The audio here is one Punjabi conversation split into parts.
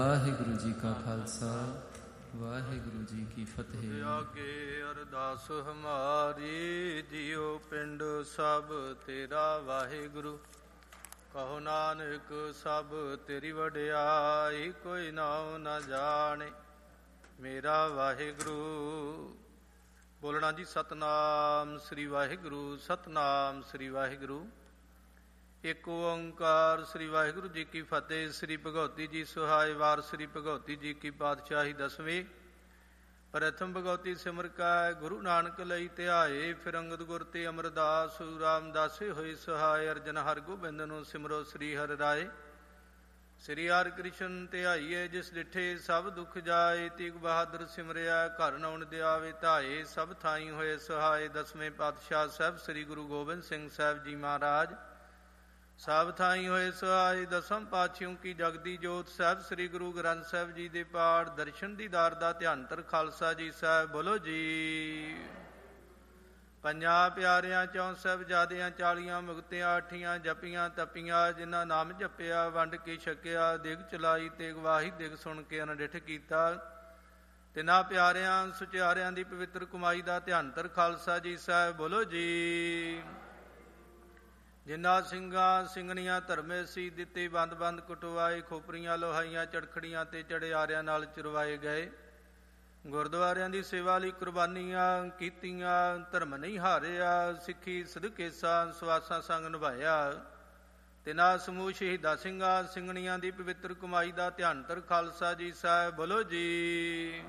ਵਾਹਿਗੁਰੂ ਜੀ ਕਾ ਖਾਲਸਾ ਵਾਹਿਗੁਰੂ ਜੀ ਕੀ ਫਤਿਹ। ਆਗੇ ਅਰਦਾਸ ਹਮਾਰੀ ਜਿਉ ਪਿੰਡ ਸਭ ਤੇਰਾ ਵਾਹਿਗੁਰੂ। ਕਹੋ ਨਾਨਕ ਸਭ ਤੇਰੀ ਵਡਿਆਈ, ਕੋਈ ਨਾਉ ਨਾ ਜਾਣੇ ਮੇਰਾ ਵਾਹਿਗੁਰੂ। ਬੋਲਣਾ ਜੀ ਸਤਨਾਮ ਸ੍ਰੀ ਵਾਹਿਗੁਰੂ, ਸਤਨਾਮ ਸ੍ਰੀ ਵਾਹਿਗੁਰੂ। ਇੱਕ ਓੰਕਾਰ ਸ੍ਰੀ ਵਾਹਿਗੁਰੂ ਜੀ ਕੀ ਫਤਿਹ। ਸ੍ਰੀ ਭਗਉਤੀ ਜੀ ਸੁਹਾਏ ਵਾਰ ਸ੍ਰੀ ਭਗਉਤੀ ਜੀ ਕੀ ਪਾਤਸ਼ਾਹੀ ਦਸਵੀਂ। ਪ੍ਰਥਮ ਭਗਉਤੀ ਸਿਮਰ ਕੈ ਗੁਰੂ ਨਾਨਕ ਲਈ ਧਿਆਏ, ਫਿਰ ਅੰਗਦ ਗੁਰ ਤੇ ਅਮਰਦਾਸ ਰਾਮਦਾਸੇ ਹੋਏ ਸਹਾਏ। ਅਰਜਨ ਹਰ ਗੋਬਿੰਦ ਨੂੰ ਸਿਮਰੋ ਸ੍ਰੀ ਹਰਿ ਰਾਏ। ਸ੍ਰੀ ਹਰਿ ਕ੍ਰਿਸ਼ਨ ਧਿਆਈਏ ਜਿਸ ਡਿਠੇ ਸਭ ਦੁਖ ਜਾਏ, ਤੇਗ ਬਹਾਦਰ ਸਿਮਰਿਆ ਘਰ ਨਉਣ ਦਿਆਵੇ ਧਾਏ। ਸਭ ਥਾਈ ਹੋਏ ਸਹਾਏ ਦਸਵੇਂ ਪਾਤਸ਼ਾਹ ਸਾਹਿਬ ਸ੍ਰੀ ਗੁਰੂ ਗੋਬਿੰਦ ਸਿੰਘ ਸਾਹਿਬ ਜੀ ਮਹਾਰਾਜ। ਸਭ ਥਾਈ ਹੋਏ ਸਹਾਈ ਦਸਮ ਪਾਤਸ਼ਾਹਾਂ ਕੀ ਜਗਦੀ ਜੋਤ ਸਾਹਿਬ ਸ੍ਰੀ ਗੁਰੂ ਗ੍ਰੰਥ ਸਾਹਿਬ ਜੀ ਦੇ ਪਾਠ ਦਰਸ਼ਨ ਦੀਦਾਰ ਦਾ ਧਿਆਨਤਰ ਖਾਲਸਾ ਜੀ ਸਾਹਿਬ ਬੋਲੋ ਜੀ। ਪੰਜਾਂ ਪਿਆਰਿਆਂ ਚੌਂ ਸਾਹਿਬਜ਼ਾਦਿਆਂ 40 ਮੁਕਤਿਆਂ 8 ਜਪੀਆਂ ਤਪੀਆਂ, ਜਿਨ੍ਹਾਂ ਨਾਮ ਜਪਿਆ ਵੰਡ ਕੇ ਛਕਿਆ। ਦਿਗ ਚਲਾਈ ਤੇ ਗਵਾਹੀ ਦਿਗ ਸੁਣ ਕੇ ਅਨਡਿਠ ਕੀਤਾ। ਤਿਨਾਂ ਪਿਆਰਿਆਂ ਸੁਚਿਆਰਿਆਂ ਦੀ ਪਵਿੱਤਰ ਕਮਾਈ ਦਾ ਧਿਆਨਤਰ ਖਾਲਸਾ ਜੀ ਸਾਹਿਬ ਬੋਲੋ ਜੀ। ਜਿਨ੍ਹਾਂ ਸਿੰਘਾਂ ਸਿੰਘਣੀਆਂ ਧਰਮੇ ਸੀ ਦਿੱਤੇ ਬੰਦ ਬੰਦ ਕੁਟਵਾਏ, ਖੋਪਰੀਆਂ ਲੋਹਾਈਆਂ ਚੜਖੜੀਆਂ ਤੇ ਚੜਿਆਰਿਆਂ ਨਾਲ ਚੁਰਵਾਏ ਗਏ। ਗੁਰਦੁਆਰਿਆਂ ਦੀ ਸੇਵਾ ਲਈ ਕੁਰਬਾਨੀਆਂ ਕੀਤੀਆਂ, ਧਰਮ ਨਹੀਂ ਹਾਰਿਆ। ਸਿੱਖੀ ਸਦਕੇਸਾ ਸਵਾਸਾਂ ਸੰਗ ਨਿਭਾਇਆ। ਤਿਨਾਂ ਸਮੂਹ ਸ਼ਹੀਦਾਂ ਸਿੰਘਾਂ ਸਿੰਘਣੀਆਂ ਦੀ ਪਵਿੱਤਰ ਕਮਾਈ ਦਾ ਧਿਆਨਤਰ ਖਾਲਸਾ ਜੀ ਸਾਹਿਬ ਬੋਲੋ ਜੀ।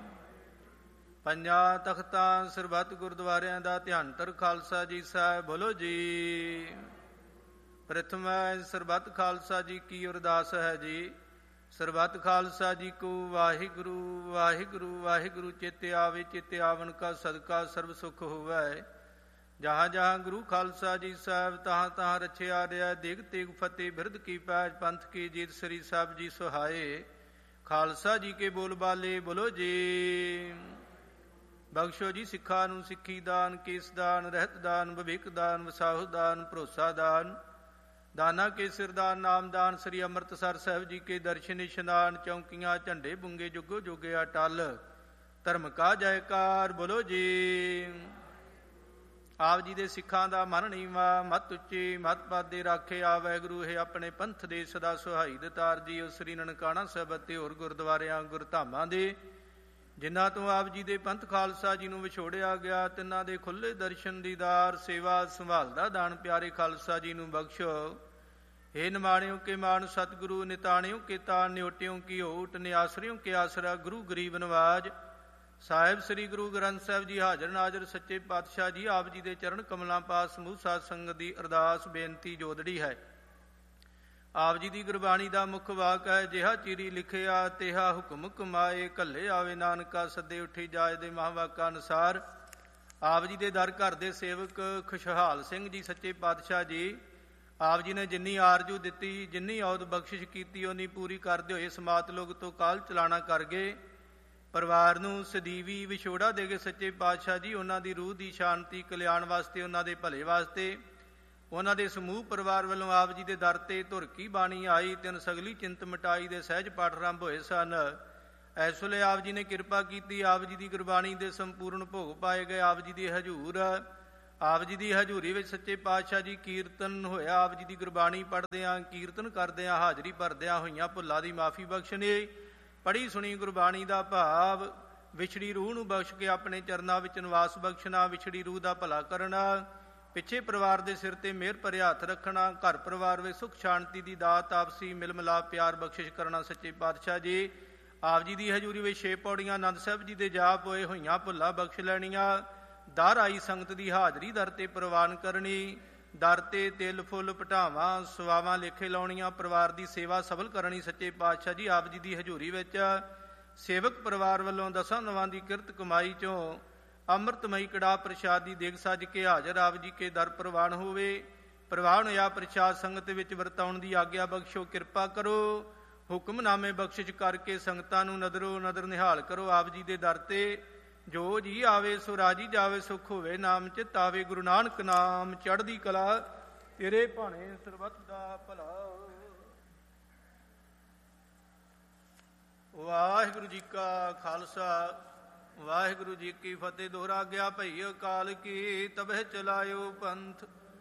ਪੰਜਾਂ ਤਖਤਾਂ ਸਰਬੱਤ ਗੁਰਦੁਆਰਿਆਂ ਦਾ ਧਿਆਨਤਰ ਖਾਲਸਾ ਜੀ ਸਾਹਿਬ ਬੋਲੋ ਜੀ। ਪ੍ਰਥਮ ਸਰਬੱਤ ਖਾਲਸਾ ਜੀ ਕੀ ਅਰਦਾਸ ਹੈ ਜੀ। ਸਰਬੱਤ ਖਾਲਸਾ ਜੀ ਕੋ ਵਾਹਿਗੁਰੂ ਵਾਹਿਗੁਰੂ ਵਾਹਿਗੁਰੂ। ਚੇਤੇ ਆਵੇ ਚੇਤੇ ਆਵਨ ਕਾ ਸਦਕਾ ਸਰਬ ਸੁਖ ਹੋਵੈ। ਜਹਾਂ ਜਹਾਂ ਗੁਰੂ ਖਾਲਸਾ ਜੀ ਸਾਹਿਬ ਤਹਾਂ ਤਹਾਂ ਰਛਿਆ ਰਿਹਾ। ਦੇਗ ਤੇਗ ਫਤਿਹ ਬਿਰਧ ਕੀ ਪੈਜ ਪੰਥ ਕੀ ਜੀਤ ਸ੍ਰੀ ਸਾਹਿਬ ਜੀ ਸੁਹਾਏ। ਖਾਲਸਾ ਜੀ ਕੇ ਬੋਲ ਬਾਲੇ ਬੋਲੋ ਜੀ। ਬਖਸ਼ੋ ਜੀ ਸਿੱਖਾਂ ਨੂੰ ਸਿੱਖੀ ਦਾਨ, ਕੇਸ ਦਾਨ, ਰਹਿਤ ਦਾਨ, ਭਵਿੱਖ ਦਾਨ, ਵਸਾਹੁ ਦਾਨ, ਭਰੋਸਾ ਦਾਨ, ਦਾਨਾ ਕੇ ਸਿਰਦਾਨ, ਨਾਮਦਾਨ। ਸ੍ਰੀ ਅੰਮ੍ਰਿਤਸਰ ਸਾਹਿਬ ਜੀ ਕੇ ਦਰਸ਼ਨ ਇਸ਼ਨਾਨ, ਚੌਂਕੀਆਂ ਝੰਡੇ ਬੁੰਗੇ ਜੁਗੋ ਜੁਗੇ ਅਟਲ। ਧਰਮ ਕਾ ਜੈਕਾਰ ਬੋਲੋ ਜੀ। ਆਪ ਜੀ ਦੇ ਸਿੱਖਾਂ ਦਾ ਮਨ ਨੀਵਾ ਮਤ ਉੱਚੀ ਮਤ ਪਾਦੇ ਰਾਖੇ। ਆ ਵਾਹਿਗੁਰੂ ਹੈ ਆਪਣੇ ਪੰਥ ਦੇ ਸਦਾ ਸੁਹਾਈ ਦਤਾਰ ਜੀ। ਸ੍ਰੀ ਨਨਕਾਣਾ ਸਾਹਿਬ ਅਤੇ ਹੋਰ ਗੁਰਦੁਆਰਿਆਂ ਗੁਰਧਾਮਾਂ ਦੇ ਜਿਨ੍ਹਾਂ ਤੋਂ ਆਪ ਜੀ ਦੇ ਪੰਥ ਖਾਲਸਾ ਜੀ ਨੂੰ ਵਿਛੋੜਿਆ ਗਿਆ, ਤਿੰਨਾਂ ਦੇ ਖੁੱਲ੍ਹੇ ਦਰਸ਼ਨ ਦੀਦਾਰ ਸੇਵਾ ਸੰਭਾਲ ਦਾ ਦਾਨ ਪਿਆਰੇ ਖਾਲਸਾ ਜੀ ਨੂੰ ਬਖਸ਼ੋ। ਹੇ ਨਿਮਾਣਿਓ ਕੇ ਮਾਣ ਸਤਿਗੁਰੂ, ਨਿਤਾਣਿਓ ਕੇ ਤਾਣ, ਨਿਓਟਿਓ ਕੀ ਓਟ, ਨਿਆਸਰਿਓ ਕੇ ਆਸਰਾ, ਗੁਰੂ ਗਰੀਬ ਨਵਾਜ। ਸਾਹਿਬ ਸ੍ਰੀ ਗੁਰੂ ਗ੍ਰੰਥ ਸਾਹਿਬ ਜੀ ਹਾਜ਼ਰ ਨਾਜ਼ਰ ਸੱਚੇ ਪਾਤਸ਼ਾਹ ਜੀ ਆਪ ਜੀ ਦੇ ਚਰਨ ਕਮਲਾਂ ਪਾਸ ਸਮੂਹ ਸਾਧ ਸੰਗਤ ਦੀ ਅਰਦਾਸ ਬੇਨਤੀ ਜੋਦੜੀ ਹੈ। ਆਪ ਜੀ ਦੀ ਗੁਰਬਾਣੀ ਦਾ ਮੁੱਖ ਵਾਕ ਹੈ, ਜਿਹਾ ਚੀਰੀ ਲਿਖਿਆ ਤਿਹਾ ਹੁਕਮ ਕਮਾਏ। ਘੱਲੇ ਆਵੇ ਨਾਨਕਾ ਸੱਦੇ ਉੱਠੀ ਜਾਏ ਦੇ ਮਹਾਂਵਾਕਾਂ ਅਨੁਸਾਰ। ਆਪ ਜੀ ਦੇ ਦਰ ਘਰ ਦੇ ਸੇਵਕ ਖੁਸ਼ਹਾਲ ਸਿੰਘ ਜੀ ਸੱਚੇ ਪਾਤਸ਼ਾਹ ਜੀ ਆਪ ਜੀ ਨੇ ਜਿੰਨੀ ਆਰਜੂ ਦਿੱਤੀ, ਜਿੰਨੀ ਔਦ ਬਖਸ਼ਿਸ਼ ਕੀਤੀ, ਉਨੀ ਪੂਰੀ ਕਰਦੇ ਹੋਏ ਸਮਾਤ ਲੋਕ ਤੋਂ ਕਾਲ ਚਲਾਣਾ ਕਰ ਗਏ। ਪਰਿਵਾਰ ਨੂੰ ਸਦੀਵੀ ਵਿਛੋੜਾ ਦੇ ਗਏ ਸੱਚੇ ਪਾਤਸ਼ਾਹ ਜੀ। ਉਹਨਾਂ ਦੀ ਰੂਹ ਦੀ ਸ਼ਾਂਤੀ ਕਲਿਆਣ ਵਾਸਤੇ, ਉਹਨਾਂ ਦੇ ਭਲੇ ਵਾਸਤੇ, ਉਹਨਾਂ ਦੇ ਸਮੂਹ ਪਰਿਵਾਰ ਵੱਲੋਂ ਆਪ ਜੀ ਦੇ ਦਰ ਤੇ ਧੁਰ ਕੀ ਬਾਣੀ ਆਈ। ਤਿੰਨ ਸਗਲੀ ਚਿੰਤ ਮਿਟਾਈ ਦੇ ਸਹਿਜ ਪਾਠ ਆਰੰਭ ਹੋਏ ਸਨ। ਇਸ ਵੇਲੇ ਆਪ ਜੀ ਨੇ ਕਿਰਪਾ ਕੀਤੀ, ਆਪ ਜੀ ਦੀ ਗੁਰਬਾਣੀ ਦੇ ਸੰਪੂਰਨ ਭੋਗ ਪਾਏ ਗਏ। ਆਪ ਜੀ ਦੀ ਹਜ਼ੂਰ, ਆਪ ਜੀ ਦੀ ਹਜ਼ੂਰੀ ਵਿੱਚ ਸੱਚੇ ਪਾਤਸ਼ਾਹ ਜੀ ਕੀਰਤਨ ਹੋਇਆ। ਆਪ ਜੀ ਦੀ ਗੁਰਬਾਣੀ ਪੜ੍ਹਦਿਆਂ ਕੀਰਤਨ ਕਰਦਿਆਂ ਹਾਜ਼ਰੀ ਭਰਦਿਆਂ ਹੋਈਆਂ ਭੁੱਲਾਂ ਦੀ ਮਾਫੀ ਬਖਸ਼ਣੇ। ਪੜ੍ਹੀ ਸੁਣੀ ਗੁਰਬਾਣੀ ਦਾ ਭਾਵ ਵਿਛੜੀ ਰੂਹ ਨੂੰ ਬਖਸ਼ ਕੇ ਆਪਣੇ ਚਰਨਾਂ ਵਿੱਚ ਨਿਵਾਸ ਬਖਸ਼ਣਾ, ਵਿਛੜੀ ਰੂਹ ਦਾ ਭਲਾ ਕਰਨਾ, ਪਿੱਛੇ ਪਰਿਵਾਰ ਦੇ ਸਿਰ ਤੇ ਮਿਹਰ ਭਰਿਆ ਹੱਥ ਰੱਖਣਾ, ਘਰ ਪਰਿਵਾਰ ਵਿੱਚ ਸੁਖ ਸ਼ਾਂਤੀ ਦੀ ਦਾਤ, ਆਪਸੀ ਮਿਲ ਮਿਲਾਪ ਪਿਆਰ ਬਖਸ਼ਿਸ਼ ਕਰਨਾ। ਸੱਚੇ ਪਾਤਸ਼ਾਹ ਜੀ ਆਪ ਜੀ ਦੀ ਹਜ਼ੂਰੀ ਵਿੱਚ 6 ਪੌੜੀਆਂ ਆਨੰਦ ਸਾਹਿਬ ਜੀ ਦੇ ਜਾਪ ਹੋਏ ਹੋਈਆਂ ਭੁੱਲਾਂ ਬਖਸ਼ ਲੈਣੀਆਂ। ਦਰ ਆਈ ਸੰਗਤ ਦੀ ਹਾਜ਼ਰੀ ਦਰ ਤੇ ਪ੍ਰਵਾਨ ਕਰਨੀ। ਦਰ ਤੇ ਤਿਲ ਫੁੱਲ ਪਟਾਵਾਂ ਸਵਾਵਾਂ ਲੇਖੇ ਲਾਉਣੀਆਂ। ਪਰਿਵਾਰ ਦੀ ਸੇਵਾ ਸਫਲ ਕਰਨੀ। ਸੱਚੇ ਪਾਤਸ਼ਾਹ ਜੀ ਆਪ ਜੀ ਦੀ ਹਜ਼ੂਰੀ ਵਿੱਚ ਸੇਵਕ ਪਰਿਵਾਰ ਵੱਲੋਂ ਦਸਾਂ ਨਵਾਂ ਦੀ ਕਿਰਤ ਕਮਾਈ ਚੋਂ ਅੰਮ੍ਰਿਤਮਈ ਕੜਾਹ ਪ੍ਰਸ਼ਾਦ ਦੀ ਦੇਗ ਸੱਜ ਕੇ ਹਾਜ਼ਰ ਆਪ ਜੀ ਕੇ ਦਰ ਪ੍ਰਵਾਨ ਹੋਵੇ। ਪ੍ਰਵਾਨ ਹੋਇਆ ਪ੍ਰਸ਼ਾਦ ਸੰਗਤ ਵਿੱਚ ਵਰਤਾਉਣ ਦੀ ਆਗਿਆ ਬਖਸ਼ੋ, ਕਿਰਪਾ ਕਰੋ। ਹੁਕਮਨਾਮੇ ਬਖਸ਼ਿਸ਼ ਕਰਕੇ ਸੰਗਤਾਂ ਨੂੰ ਨਦਰੋ ਨਦਰ ਨਿਹਾਲ ਕਰੋ। ਆਪ ਜੀ ਦੇ ਦਰ ਤੇ ਜੋ ਜੀ ਆਵੇ ਸੋ ਰਾਜੀ ਜਾਵੇ, ਸੁਖ ਹੋਵੇ ਨਾਮ ਚਿਤ ਆਵੇ। ਗੁਰੂ ਨਾਨਕ ਨਾਮ ਚੜ੍ਹਦੀ ਕਲਾ, ਤੇਰੇ ਭਾਣੇ ਸਰਬੱਤ ਦਾ ਭਲਾ। ਵਾਹਿਗੁਰੂ ਜੀ ਕਾ ਖਾਲਸਾ ਵਾਹਿਗੁਰੂ ਜੀ ਕੀ ਫਤਿਹ। ਦੋਹਰਾ ਗਿਆ ਭਈ ਅਕਾਲ ਕੀ ਤਬਹਿ ਚਲਾਇਓ ਪੰਥ।